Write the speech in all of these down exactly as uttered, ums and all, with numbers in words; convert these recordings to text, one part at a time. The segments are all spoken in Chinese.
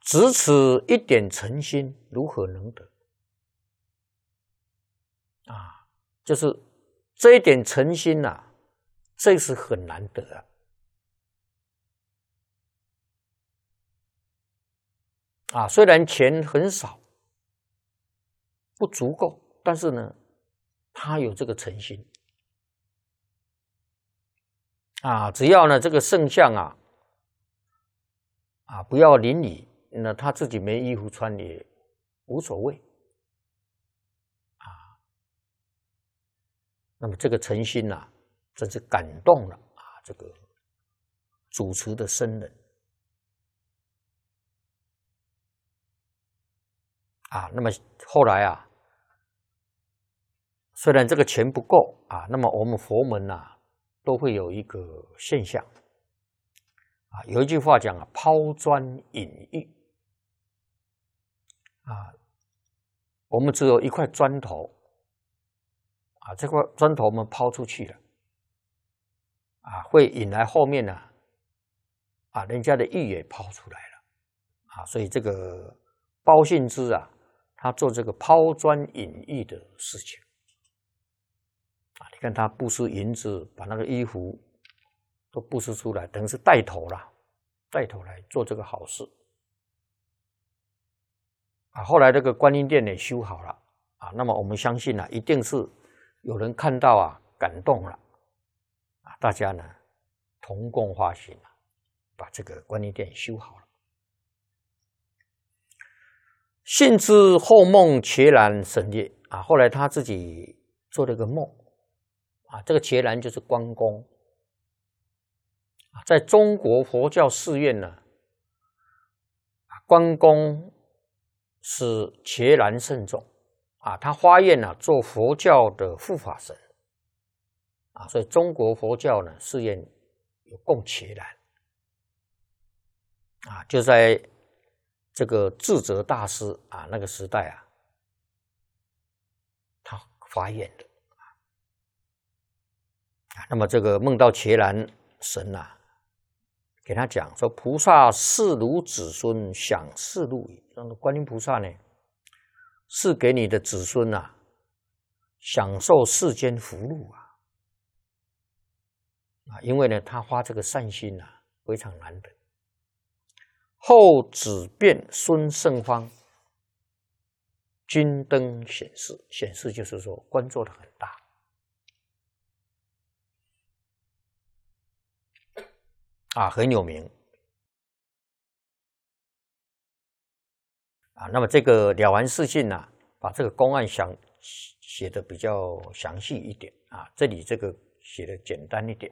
只此一点诚心，如何能得？啊，就是这一点诚心呐、啊，这是很难得啊。啊，虽然钱很少，不足够，但是呢，他有这个诚心。啊，只要呢这个圣像啊，啊不要淋雨，那他自己没衣服穿也无所谓。啊，那么这个诚心呐、啊，真是感动了啊！这个主持的僧人啊，那么后来啊，虽然这个钱不够啊，那么我们佛门呐、啊，都会有一个现象啊，有一句话讲啊，抛砖引玉啊，我们只有一块砖头啊，这块砖头我们抛出去了啊，会引来后面呢 啊, 啊，人家的玉也抛出来了啊，所以这个包信之啊，他做这个抛砖引玉的事情啊，你看他布施银子，把那个衣服都布施出来，等于是带头啦，带头来做这个好事啊。后来这个观音殿也修好了啊，那么我们相信啊，一定是有人看到啊，感动了啊，大家呢同共发心啊，把这个观音殿修好了。信之后梦伽蓝神业啊，后来他自己做了一个梦啊，这个伽蓝就是关公啊，在中国佛教寺院呢，关公是伽蓝圣众啊，他发愿呢、啊、做佛教的护法神啊，所以中国佛教呢寺院有供伽蓝啊，就在这个智者大师啊那个时代啊，他发愿的啊。那么这个梦到伽蓝神啊，给他讲说：“菩萨视如子孙，享世路矣。”那个观音菩萨呢，是给你的子孙啊，享受世间福禄啊。啊，因为呢，他发这个善心啊，非常难得。后子变孙胜方，君登显示，显示就是说官做得很大啊，很有名啊。那么这个了凡四训呢、啊，把这个公案详写的比较详细一点啊，这里这个写的简单一点。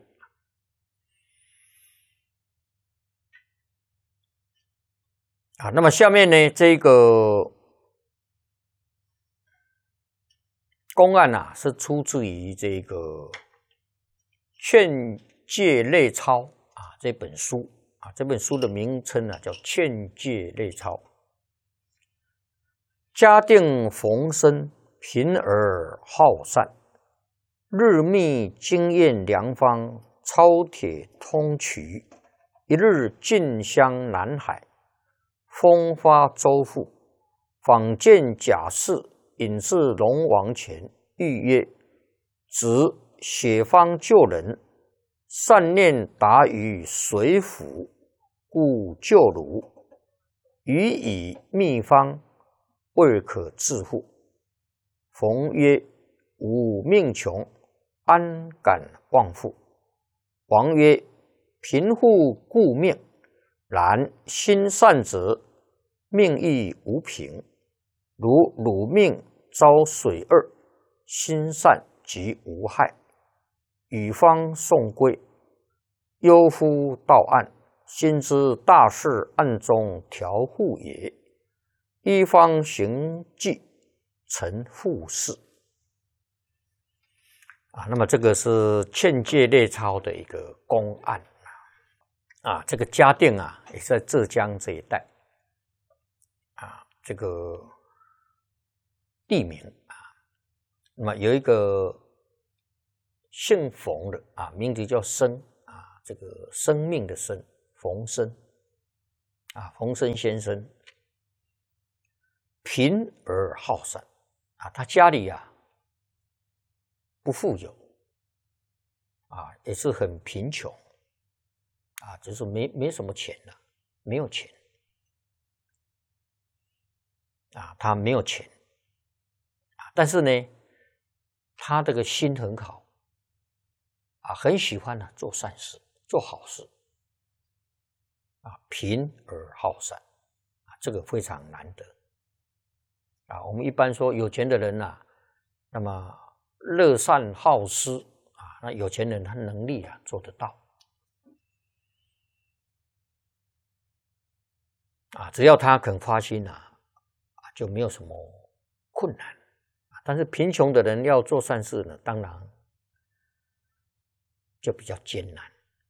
啊，那么下面呢，这个公案啊，是出自于这个《劝诫类钞》啊这本书啊，这本书的名称呢、啊、叫《劝诫类钞》。嘉定逢生，贫而好善，日觅经验良方，超铁通衢，一日进香南海。风发周复，访见贾氏，引至龙王前，欲曰：“子写方救人，善念达于水府，故救汝。予以秘方，未可致富。”冯曰：“吾命穷，安敢忘富？”王曰：“贫富故命。然心善者，命亦无凭。如汝命遭水厄，心善即无害。与方送归，忧夫到案，心知大事暗中调护也。一方行迹，成富事。”啊，那么这个是劝诫类钞的一个公案。啊，这个嘉定啊，也是在浙江这一带啊，这个地名啊，那么有一个姓冯的啊，名字叫生啊，这个生命的生，冯生啊，冯生先生贫而好善啊，他家里啊不富有啊，也是很贫穷啊，只是没没什么钱了，没有钱啊，他没有钱啊，但是呢，他这个心很好啊，很喜欢呢、啊、做善事，做好事啊，贫而好善啊，这个非常难得啊。我们一般说有钱的人呐、啊，那么乐善好施啊，那有钱人他能力啊做得到啊，只要他肯发心啊，啊就没有什么困难啊。但是贫穷的人要做善事呢，当然就比较艰难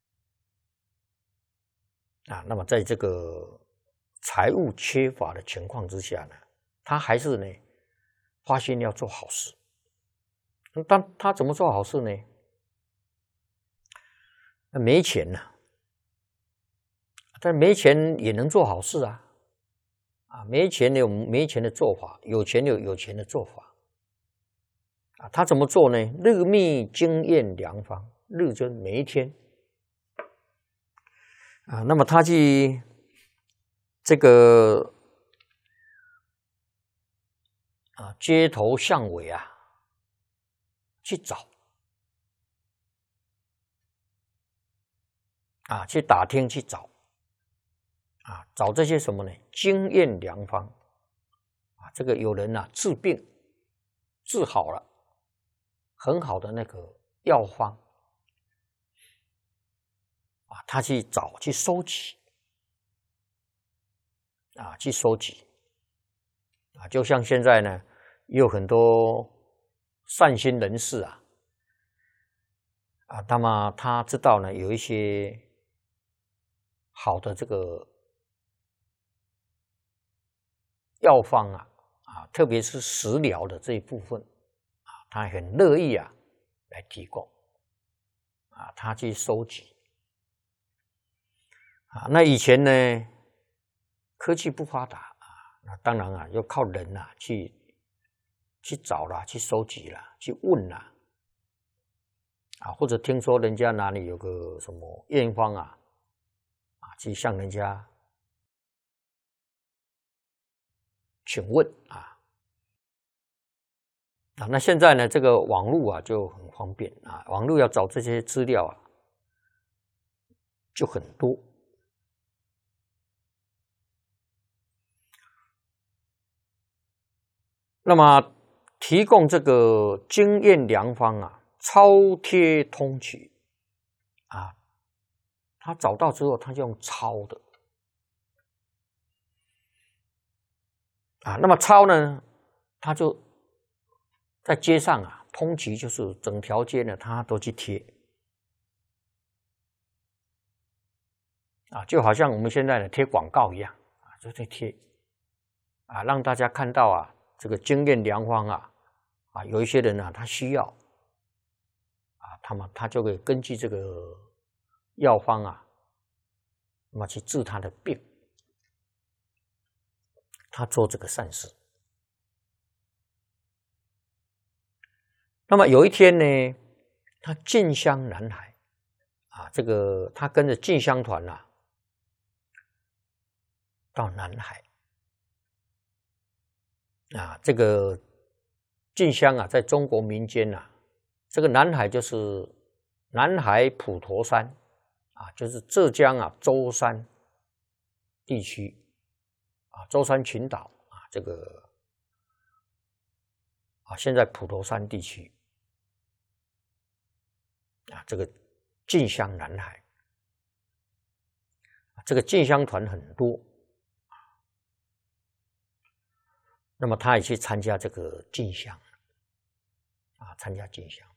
啊。那么在这个财务缺乏的情况之下呢，他还是呢发心要做好事。但他怎么做好事呢？没钱呐、啊，但没钱也能做好事啊！啊，没钱有没钱的做法，有钱有有钱的做法啊。他怎么做呢？日觅经验良方，日就是每一天啊。那么他去这个啊街头巷尾啊去找啊，去打听去找。啊，找这些什么呢？经验良方啊，这个有人呐、啊、治病治好了，很好的那个药方啊，他去找去收集啊，去收集啊，就像现在呢，也有很多善心人士啊啊，那么他知道呢有一些好的这个药方啊，啊，特别是食疗的这一部分啊，他很乐意啊来提供啊，他去收集啊。那以前呢，科技不发达啊，那当然啊，要靠人啊去去找啦，去收集啦，去问啦啊，或者听说人家哪里有个什么验方啊，啊，去向人家请问啊，啊，那现在呢，这个网络啊就很方便啊，网络要找这些资料啊就很多。那么提供这个经验良方啊，抄贴通取啊，他找到之后，他就用抄的啊。那么抄呢，他就在街上啊，通衢就是整条街呢，他都去贴啊，就好像我们现在的贴广告一样啊，就在贴啊，让大家看到啊，这个经验良方啊，啊，有一些人啊，他需要啊，他们他就会根据这个药方啊，那么去治他的病，他做这个善事。那么有一天呢，他进香南海啊，这个他跟着进香团啊，到南海啊，这个进香啊，在中国民间啊，这个南海就是南海普陀山啊，就是浙江啊舟山地区啊，舟山群岛啊，这个啊，现在普陀山地区啊，这个进香南海，这个进香团很多。那么他也去参加这个进香啊，参加进香。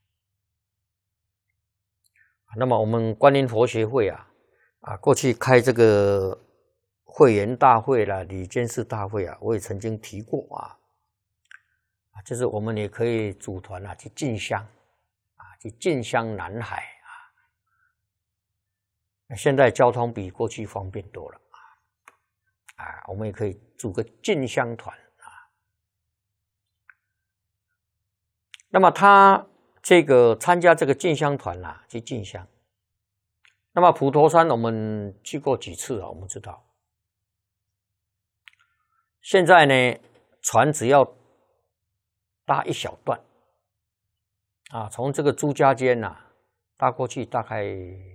那么我们观音佛学会啊，啊，过去开这个会员大会啦、理监事大会啊，我也曾经提过啊，啊，就是我们也可以组团啊去进香啊，去进香南海啊。现在交通比过去方便多了啊，啊，我们也可以组个进香团。 那么他这个参加这个进香团啦、啊，去进香。那么普陀山我们去过几次啊？我们知道，现在呢，船只要搭一小段啊，从这个朱家尖呐、啊、搭过去，大概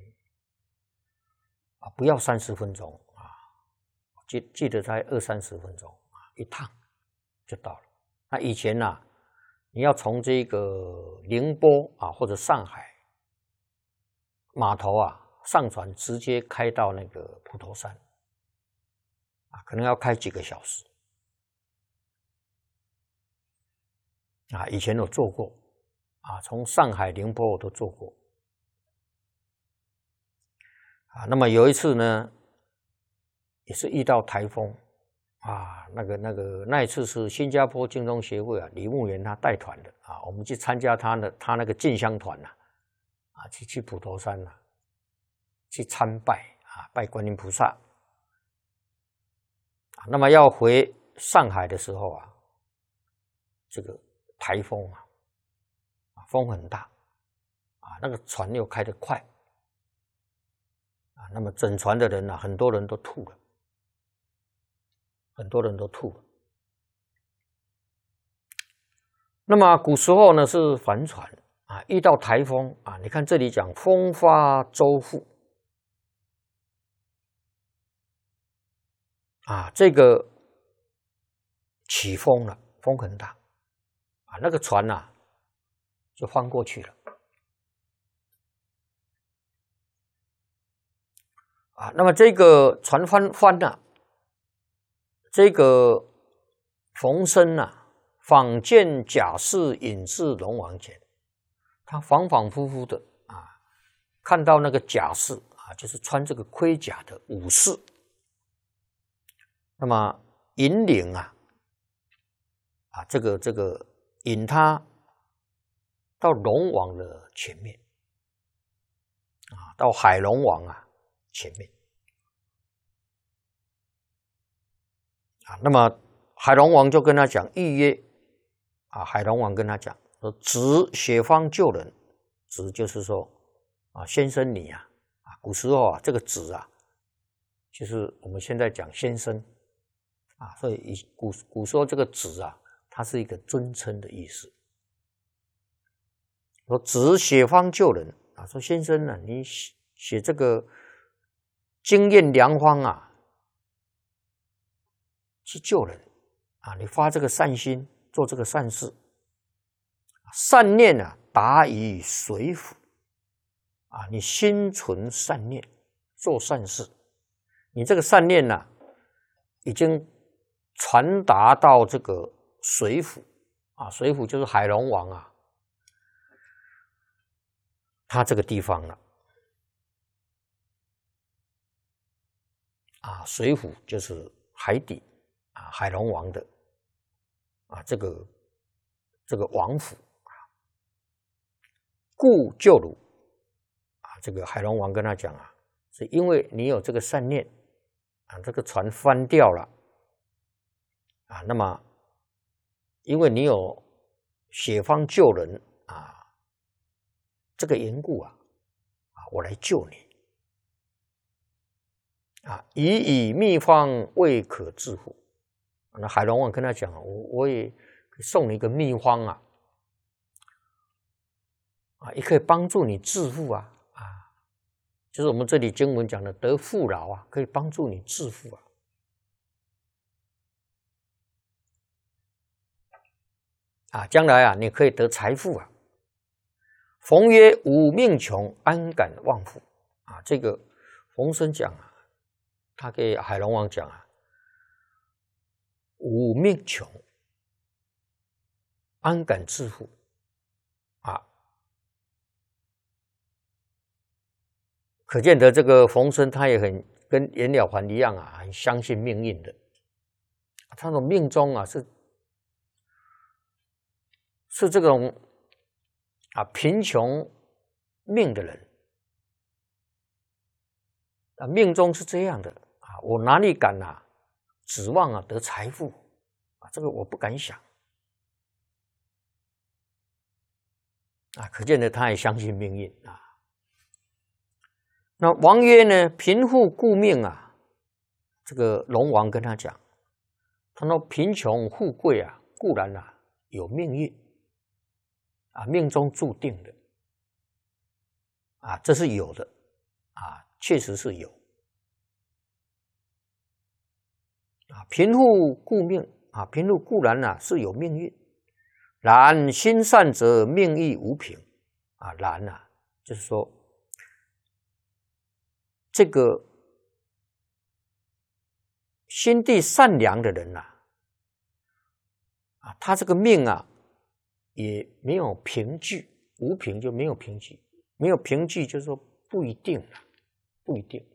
啊不要三十分钟啊，记记得才二三十分钟啊，一趟就到了。那以前呐、啊，你要从这个宁波啊或者上海码头啊上船，直接开到那个普陀山啊，可能要开几个小时啊。以前我做过啊，从上海、宁波我都做过啊。那么有一次呢，也是遇到台风啊，那个那个那一次是新加坡净宗协会啊，李牧原他带团的啊，我们去参加他的他那个进香团呐啊，去去普陀山呐、啊，去参拜啊，拜观音菩萨啊。那么要回上海的时候啊，这个台风啊，风很大啊，那个船又开得快啊，那么整船的人啊，很多人都吐了。很多人都吐了。那么古时候呢是帆船啊，遇到台风啊，你看这里讲风发舟覆啊，这个起风了，风很大啊，那个船呐、啊、就翻过去了啊。那么这个船翻翻了、啊。这个冯生啊，访见贾氏引至龙王前，他反反复复的啊，看到那个贾氏啊，就是穿这个盔甲的武士，那么引领啊，啊，这个这个引他到龙王的前面啊，到海龙王啊前面。啊，那么海龙王就跟他讲预约啊，海龙王跟他讲说：“子雪方救人，子就是说啊，先生你啊，啊，古时候啊，这个子啊，就是我们现在讲先生啊，所以以古古时候这个子啊，它是一个尊称的意思。说子雪方救人啊，说先生呢、啊，你写写这个经验良方啊。”去救人啊！你发这个善心，做这个善事，善念啊，达于水府啊！你心存善念，做善事，你这个善念呢、啊，已经传达到这个水府啊，水府就是海龙王啊，他这个地方了啊，水府就是海底。啊，海龙王的啊，这个这个王府啊，故救汝啊，这个海龙王跟他讲啊，是因为你有这个善念啊，这个船翻掉了啊，那么因为你有雪方救人啊，这个缘故啊，啊，我来救你啊，以以秘方未可致富。那海龙王跟他讲，我我也送你一个秘方啊，啊，也可以帮助你致富啊，啊，就是我们这里经文讲的得富饶啊，可以帮助你致富啊。啊，将来啊，你可以得财富啊。冯曰：“吾命穷，安敢忘富？”啊，这个冯生讲啊，他给海龙王讲啊。吾命穷，安敢致富啊！可见得这个冯生他也很跟袁了凡一样啊，很相信命运的。他的命中啊是是这种啊贫穷命的人啊，命中是这样的啊，我哪里敢啊？指望啊得财富啊，这个我不敢想啊，可见的他也相信命运啊。那王曰呢，贫富固命啊，这个龙王跟他讲，他说贫穷富贵啊，固然啊有命运啊，命中注定的啊，这是有的啊，确实是有啊，贫富固命啊，贫富固然啊是有命运，然心善则命亦无贫啊，然啊就是说这个心地善良的人呐、啊，啊，他这个命啊也没有凭据，无凭就没有凭据，没有凭据就是说不一定了，不一定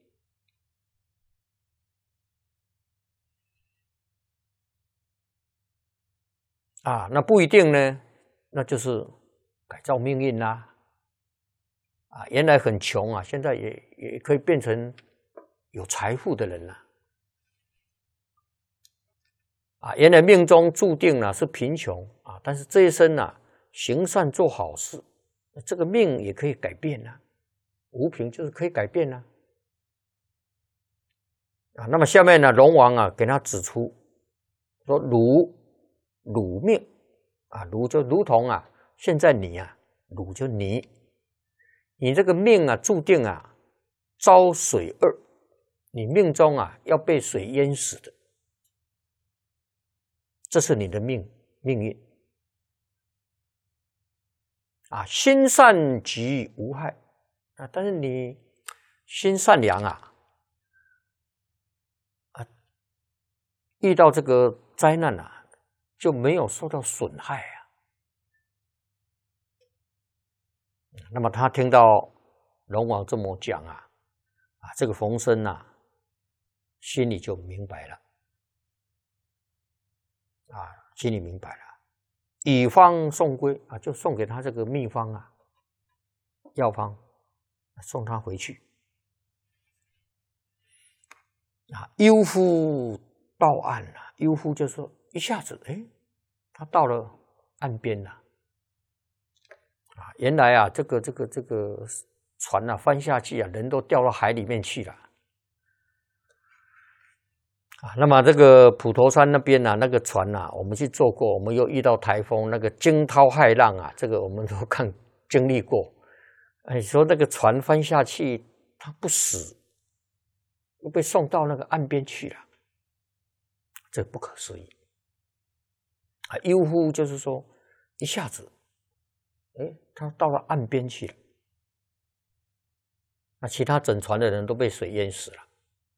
啊，那不一定呢，那就是改造命运啦、啊，啊，原来很穷啊，现在也也可以变成有财富的人了、啊，啊，原来命中注定了是贫穷啊，但是这一生啊行善做好事，这个命也可以改变啊，无凭就是可以改变啊。啊，那么下面呢，龙王啊给他指出说，汝汝命啊，汝就如同啊，现在你啊，汝就你，你这个命啊，注定啊遭水厄，你命中啊要被水淹死的，这是你的命命运啊。心善即无害啊，但是你心善良啊，啊，遇到这个灾难啊，就没有受到损害啊。那么他听到龙王这么讲啊，啊，这个冯生啊，心里就明白了，啊，心里明白了，以方送归啊，就送给他这个秘方啊，药方，送他回去。啊，悠忽到岸了，悠忽就说一下子，哎，他到了岸边了。啊，原来啊，这个这个这个船啊翻下去啊，人都掉到海里面去了。啊，那么这个普陀山那边啊，那个船啊，我们去坐过，我们又遇到台风，那个惊涛骇浪啊，这个我们都看经历过。哎，说那个船翻下去，他不死，又被送到那个岸边去了，这不可思议。啊，悠忽就是说一下子。哎，他到了岸边去了，那其他整船的人都被水淹死了，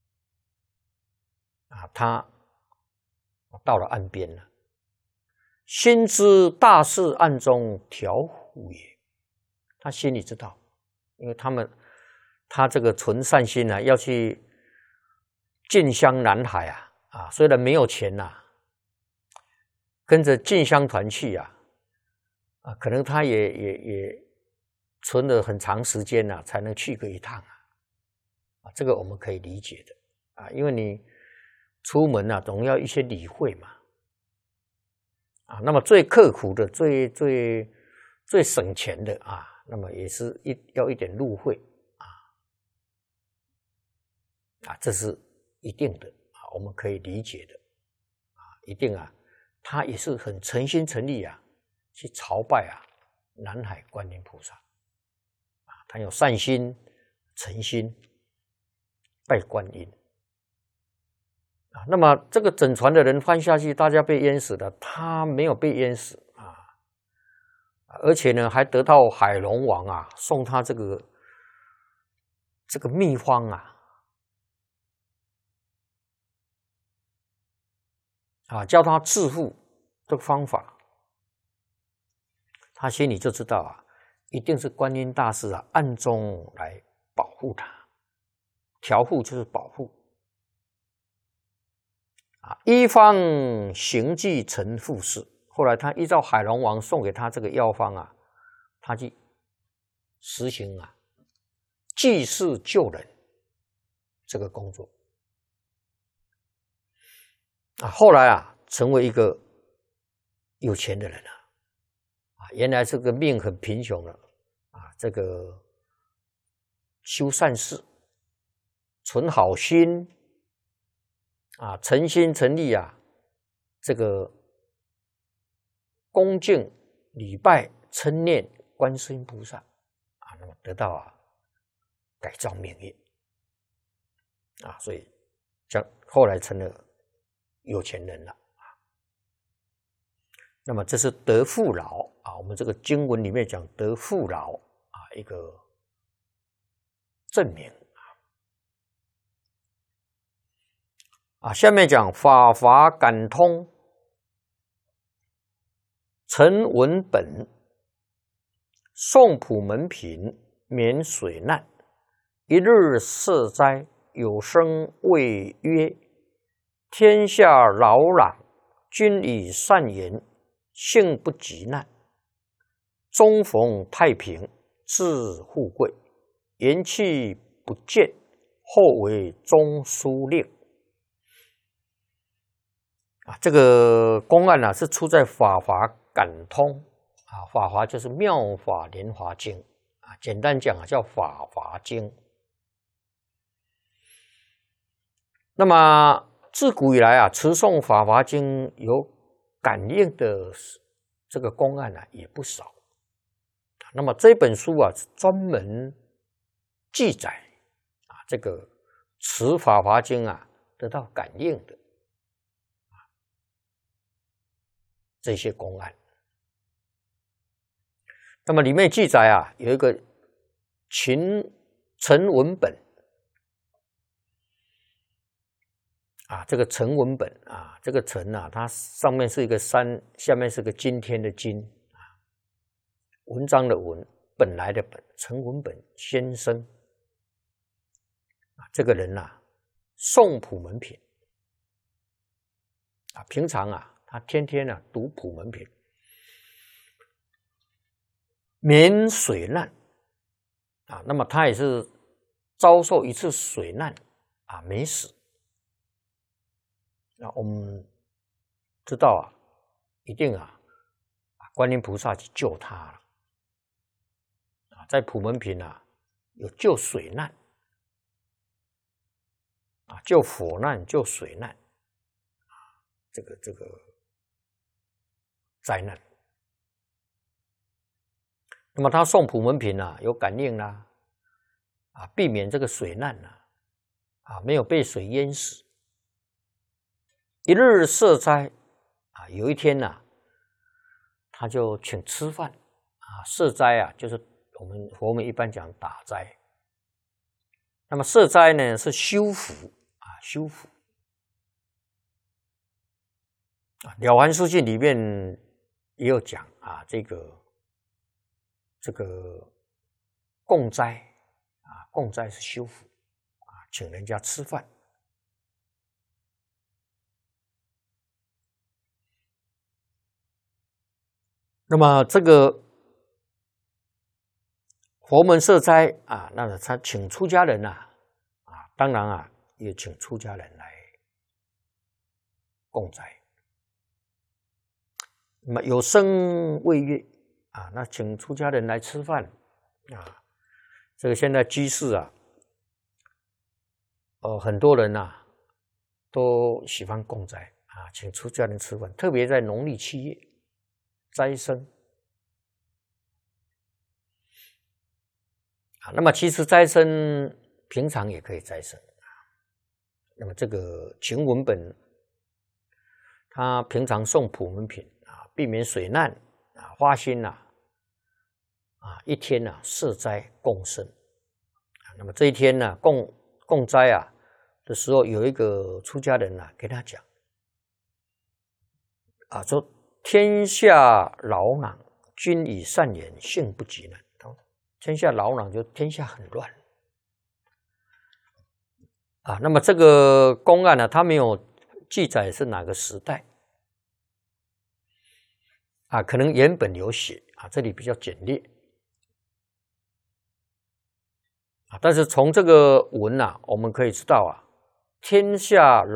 啊，他到了岸边了，心知大事暗中调伏也，他心里知道，因为他们他这个存善心啊，要去进香南海啊，啊，虽然没有钱呐、啊，跟着进香团去啊。啊，可能他也也也存了很长时间呐、啊，才能去个一趟啊，啊，这个我们可以理解的啊，因为你出门啊，总要一些理会嘛，啊，那么最刻苦的、最最最省钱的啊，那么也是一要一点路费啊，啊，这是一定的啊，我们可以理解的啊，一定啊，他也是很诚心诚意啊。去朝拜啊，南海观音菩萨，啊，他有善心、诚心拜观音，啊，那么这个整船的人翻下去，大家被淹死了，他没有被淹死啊，而且呢，还得到海龙王啊送他这个这个秘方啊，啊，教他致富这个方法。他心里就知道啊，一定是观音大士啊暗中来保护他，调护就是保护啊。一方行迹成富士，后来他依照海龙王送给他这个药方啊，他去实行啊济世救人这个工作啊，后来啊成为一个有钱的人啊。啊， 啊，原来这个命很贫穷了啊，这个修善事，存好心啊，诚心诚意啊，这个恭敬礼拜称念观世音菩萨啊，那么得到啊改造命运啊，所以将后来成了有钱人了啊。那么这是得富饶啊，我们这个经文里面讲得富饶啊，一个证明啊。下面讲法华感通，成文本，诵普门品，免水难。一日设斋，有声谓曰：天下扰攘，君以善言，幸不及难。终逢太平，致富贵。言讫不见，后为中书令。啊，这个公案呢、啊、是出在《法华感通》啊，《法华》就是《妙法莲华经》啊，简单讲啊叫《法华经》。那么自古以来啊，持诵《法华经》有感应的这个公案呢、啊、也不少。那么这本书啊，专门记载啊，这个持《法华经》啊得到感应的啊这些公案。那么里面记载啊，有一个秦陈文本啊，这个陈文本啊，这个陈啊，它上面是一个山，下面是个今天的今啊，文章的文，本来的本，陈文本先生啊，这个人啊，诵普门品啊，平常啊，他天天啊读普门品，免水难啊，那么他也是遭受一次水难啊，没死。那我们知道啊，一定啊，观音菩萨去救他了啊，在普门品啊有救水难啊，救火难、救水难啊，这个这个灾难。那么他诵普门品啊，有感应啦啊，避免这个水难啊，啊没有被水淹死。一日设斋啊，有一天呐、啊，他就请吃饭啊。设斋啊，就是我们佛门一般讲打斋。那么设斋呢是修福啊，修福啊。《了凡四训》里面也有讲啊，这个这个供斋啊，供斋是修福啊，请人家吃饭。那么这个佛门设斋啊，那他请出家人呐、啊，啊，当然啊，也请出家人来供斋。那么有声谓曰啊，那请出家人来吃饭啊，这个现在居士啊，哦，很多人呐、啊、都喜欢供斋啊，请出家人吃饭，特别在农历七月。斋生啊，那么其实斋生平常也可以斋生啊。那么这个秦文本，他平常诵普门品啊，避免水难啊，花心呐啊，一天呐、啊、设斋供生啊。那么这一天呢、啊、供供斋啊的时候，有一个出家人啊给他讲啊说。天下扰攘，君以善言，幸不及难。天下扰攘就天下很乱啊。那么这个公案呢，它没有记载是哪个时代啊，可能原本有写啊，这里比较简略啊。但是从这个文啊，我们可以知道啊，天下扰